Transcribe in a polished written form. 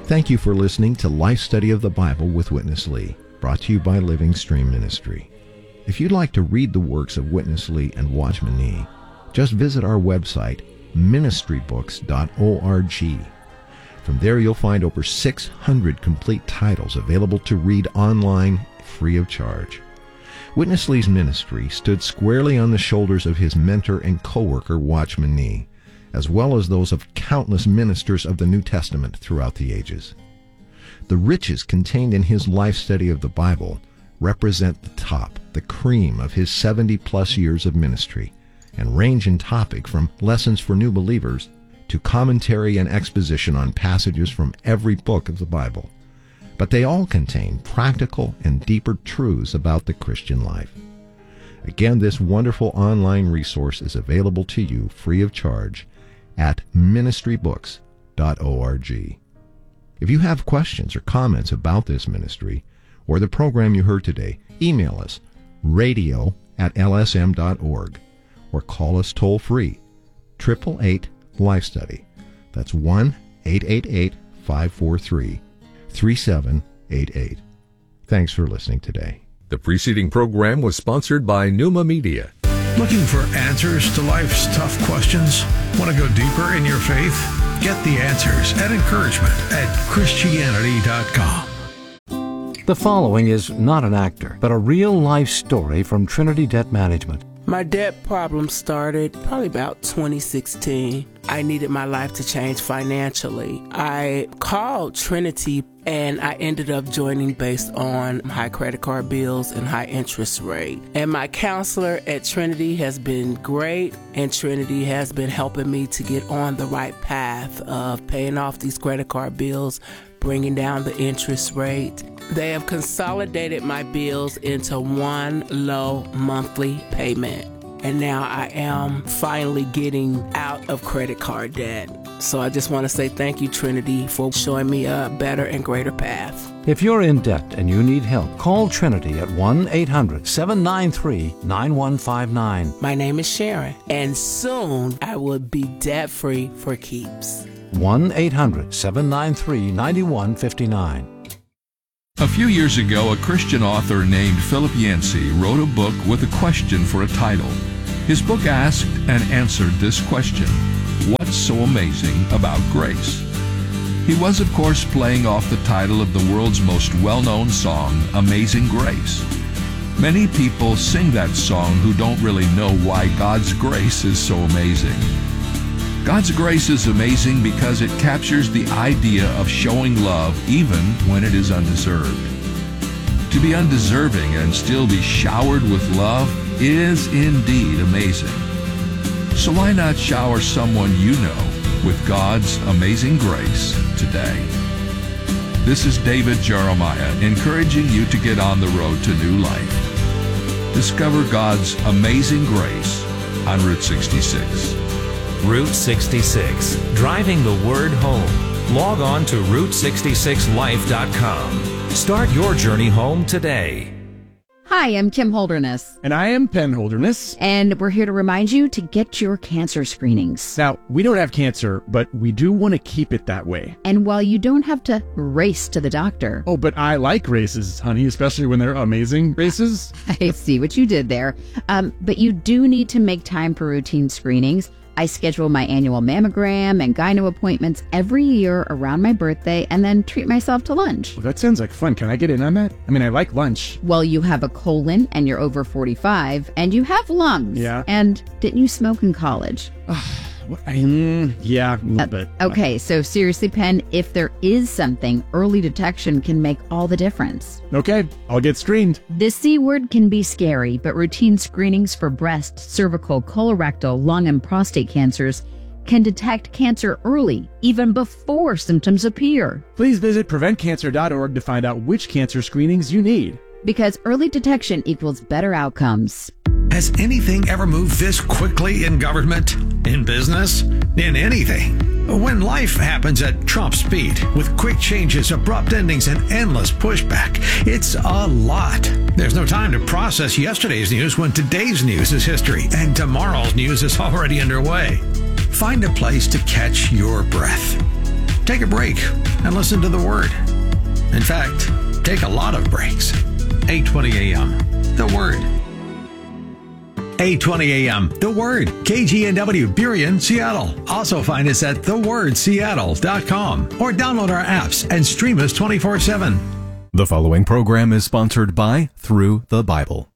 Thank you for listening to Life Study of the Bible with Witness Lee, brought to you by Living Stream Ministry. If you'd like to read the works of Witness Lee and Watchman Nee, just visit our website, ministrybooks.org. From there you'll find over 600 complete titles available to read online free of charge. Witness Lee's ministry stood squarely on the shoulders of his mentor and co-worker Watchman Nee, as well as those of countless ministers of the New Testament throughout the ages. The riches contained in his life study of the Bible represent the top, the cream of his 70-plus years of ministry, and range in topic from lessons for new believers to commentary and exposition on passages from every book of the Bible. But they all contain practical and deeper truths about the Christian life. Again, this wonderful online resource is available to you free of charge at ministrybooks.org. If you have questions or comments about this ministry or the program you heard today, email us radio@lsm.org or call us toll-free 888-LIFE-STUDY. That's 1-888-543-3788. Thanks for listening today. The preceding program was sponsored by Pneuma Media. Looking for answers to life's tough questions? Want to go deeper in your faith? Get the answers and encouragement at Christianity.com. The following is not an actor, but a real-life story from Trinity Debt Management. My debt problem started probably about 2016. I needed my life to change financially. I called Trinity and I ended up joining based on high credit card bills and high interest rate. And my counselor at Trinity has been great, and Trinity has been helping me to get on the right path of paying off these credit card bills, bringing down the interest rate. They have consolidated my bills into one low monthly payment. And now I am finally getting out of credit card debt. So I just want to say thank you, Trinity, for showing me a better and greater path. If you're in debt and you need help, call Trinity at 1-800-793-9159. My name is Sharon, and soon I will be debt-free for keeps. 1-800-793-9159. A few years ago, a Christian author named Philip Yancey wrote a book with a question for a title. His book asked and answered this question: what's so amazing about grace? He was, of course, playing off the title of the world's most well-known song, Amazing Grace. Many people sing that song who don't really know why God's grace is so amazing. God's grace is amazing because it captures the idea of showing love even when it is undeserved. To be undeserving and still be showered with love is indeed amazing. So why not shower someone you know with God's amazing grace today? This is David Jeremiah encouraging you to get on the road to new life. Discover God's amazing grace on Route 66. Route 66, driving the word home. Log on to Route66Life.com. Start your journey home today. Hi, I'm Kim Holderness. And I am Penn Holderness. And we're here to remind you to get your cancer screenings. Now, we don't have cancer, but we do want to keep it that way. And while you don't have to race to the doctor. Oh, but I like races, honey, especially when they're amazing races. I see what you did there. But you do need to make time for routine screenings. I schedule my annual mammogram and gyno appointments every year around my birthday and then treat myself to lunch. Well, that sounds like fun. Can I get in on that? I mean, I like lunch. Well, you have a colon and you're over 45 and you have lungs. Yeah. And didn't you smoke in college? Yeah, a little bit. Okay, so seriously, Penn, if there is something, early detection can make all the difference. Okay, I'll get screened. The C word can be scary, but routine screenings for breast, cervical, colorectal, lung, and prostate cancers can detect cancer early, even before symptoms appear. Please visit PreventCancer.org to find out which cancer screenings you need. Because early detection equals better outcomes. Has anything ever moved this quickly in government, in business, in anything? When life happens at Trump speed, with quick changes, abrupt endings, and endless pushback, it's a lot. There's no time to process yesterday's news when today's news is history and tomorrow's news is already underway. Find a place to catch your breath. Take a break and listen to the Word. In fact, take a lot of breaks. 8:20 a.m. The Word. 8:20 a.m. The Word. KGNW, Burien, Seattle. Also find us at thewordseattle.com or download our apps and stream us 24/7. The following program is sponsored by Through the Bible.